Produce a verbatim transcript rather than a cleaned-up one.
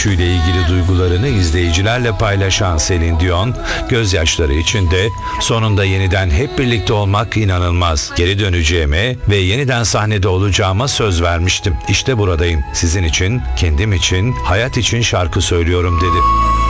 dönüşüyle ilgili duygularını izleyicilerle paylaşan Celine Dion, gözyaşları içinde sonunda yeniden hep birlikte olmak inanılmaz. Geri döneceğime ve yeniden sahnede olacağıma söz vermiştim. İşte buradayım. Sizin için, kendim için, hayat için şarkı söylüyorum dedi.